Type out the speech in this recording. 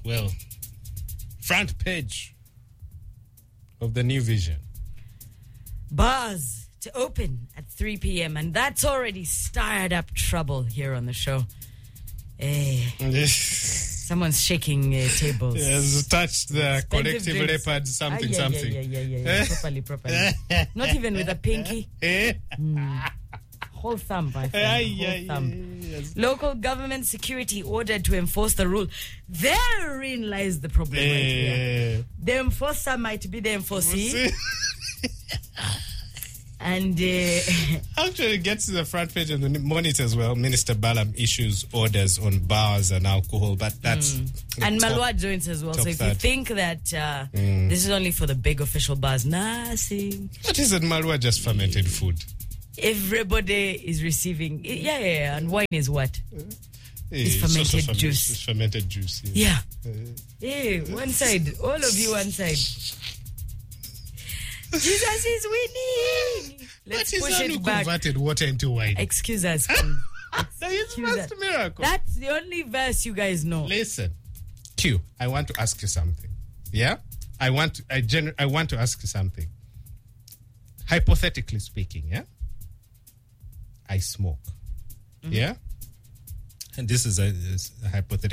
well, front page of the New Vision. Bars to open at 3 p.m. and that's already stirred up trouble here on the show. Someone's shaking tables. Yes, touched the collective leopard something. Yeah. Properly. Not even with a pinky. Whole thumb, my friend. Whole thumb. Yes. Local government security ordered to enforce the rule. Therein lies the problem right here. The enforcer might be the enforcee. And actually gets to the front page of the Monitor as well. Minister Balam issues orders on bars and alcohol, but that's and Malwa joins as well. So if you think that this is only for the big official bars, nothing. What is it, Malwa? Just fermented food. Everybody is receiving. Yeah. And wine is what? It's fermented juice. It's fermented juice. Yeah. One side. All of you one side. Jesus is winning. Let's push it back. Converted water into wine. Excuse us. It's first miracle. That's the only verse you guys know. Listen, Q, I want to ask you something. Yeah? I want to ask you something. Hypothetically speaking, yeah? I smoke. Yeah? And this is a hypothetical.